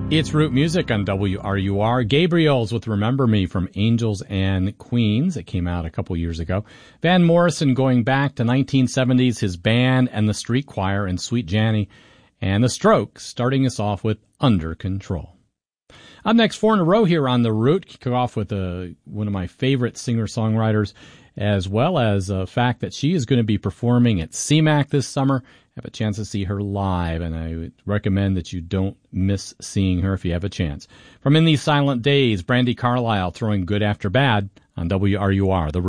It's Root Music on WRUR. Gabriel's with Remember Me from Angels and Queens. It came out a couple years ago. Van Morrison going back to 1970s, his band and the Street Choir and Sweet Janny. And the Strokes starting us off with Under Control. Up next, 4 in a row here on The Root. Kick off with one of my favorite singer-songwriters, as well as a fact that she is going to be performing at CMAC this summer. Have a chance to see her live, and I would recommend that you don't miss seeing her if you have a chance. From In These Silent Days, Brandi Carlile throwing good after bad on WRUR, The Root.